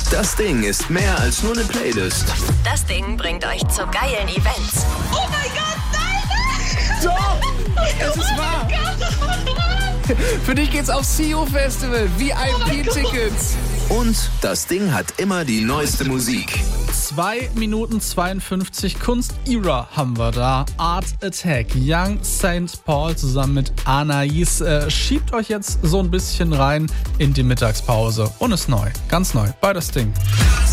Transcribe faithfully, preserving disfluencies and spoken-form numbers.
Das Ding ist mehr als nur eine Playlist. Das Ding bringt euch zu geilen Events. Oh mein Gott, nein! Doch! Es ist wahr! Für dich geht's aufs C E O Festival, V I P-Tickets. Und das Ding hat immer die neueste Musik. zwei Minuten zweiundfünfzig Kunst-Era haben wir da. Art Attack, Young Saint Paul zusammen mit Anais. Äh, schiebt euch jetzt so ein bisschen rein in die Mittagspause. Und ist neu, ganz neu, bei das Ding.